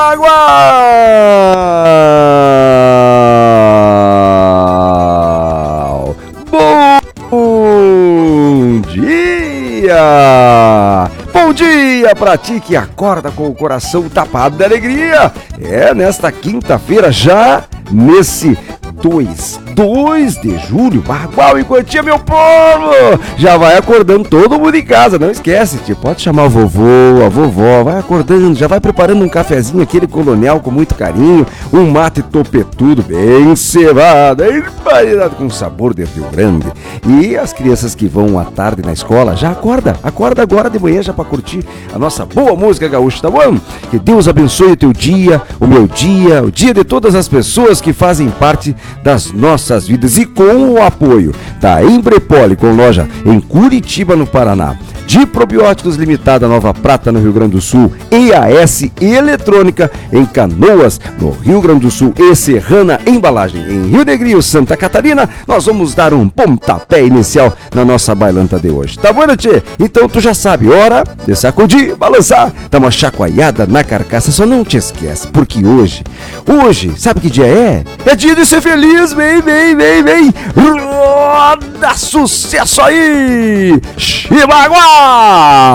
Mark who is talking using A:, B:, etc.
A: Bom dia! Bom dia pra ti que acorda com o coração tapado de alegria. Nesta quinta-feira, já nesse 2 de julho, qual em quantia, meu povo? Já vai acordando todo mundo em casa, não esquece, pode chamar o vovô, a vovó, vai acordando, já vai preparando um cafezinho, aquele colonial com muito carinho, um mate topetudo bem cevado, marinado com sabor de Rio Grande. E as crianças que vão à tarde na escola, já acorda agora de manhã já pra curtir a nossa boa música gaúcha, tá bom? Que Deus abençoe o teu dia, o meu dia, o dia de todas as pessoas que fazem parte das nossas vidas, e com o apoio da Embrepoli, com loja em Curitiba, no Paraná, de Probióticos Limitada, Nova Prata, no Rio Grande do Sul, EAS Eletrônica em Canoas, no Rio Grande do Sul, e Serrana Embalagem em Rio Negrinho, Santa Catarina. Nós vamos dar um pontapé inicial na nossa bailanta de hoje, tá bom, tchê? Então tu já sabe, hora de sacudir, balançar, dar uma chacoalhada na carcaça, só não te esquece, porque hoje, sabe que dia é? É dia de ser feliz, vem, roda sucesso aí, Chibaguá!